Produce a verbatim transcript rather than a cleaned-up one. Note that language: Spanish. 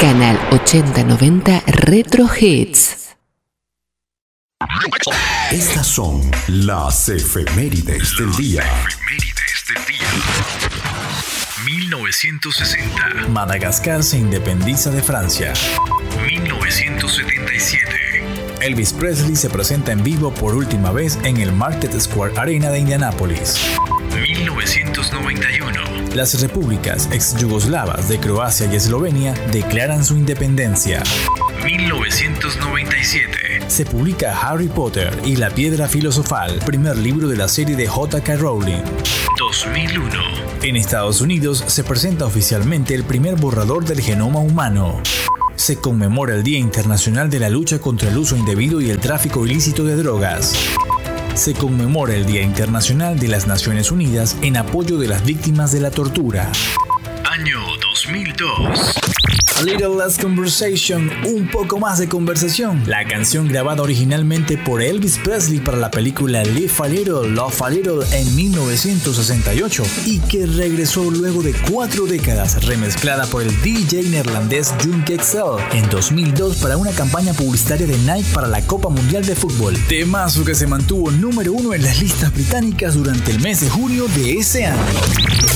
Canal ochenta noventa Retro Hits. Estas son las efemérides del día. Efemérides del día. mil novecientos sesenta. Madagascar se independiza de Francia. mil novecientos setenta y siete. Elvis Presley se presenta en vivo por última vez en el Market Square Arena de Indianápolis. mil novecientos noventa y uno. Las repúblicas ex-yugoslavas de Croacia y Eslovenia declaran su independencia. mil novecientos noventa y siete. Se publica Harry Potter y la Piedra Filosofal, primer libro de la serie de J K Rowling. dos mil uno. En Estados Unidos se presenta oficialmente el primer borrador del genoma humano. Se conmemora el Día Internacional de la Lucha contra el Uso Indebido y el Tráfico Ilícito de Drogas. Se conmemora el Día Internacional de las Naciones Unidas en apoyo de las víctimas de la tortura. Año dos mil dos. A Little Less Conversation, un poco más de conversación. La canción grabada originalmente por Elvis Presley para la película Live a Little, Love a Little en mil novecientos sesenta y ocho y que regresó luego de cuatro décadas, remezclada por el D J neerlandés Junk X L en dos mil dos para una campaña publicitaria de Nike para la Copa Mundial de Fútbol. Temazo que se mantuvo número uno en las listas británicas durante el mes de junio de ese año.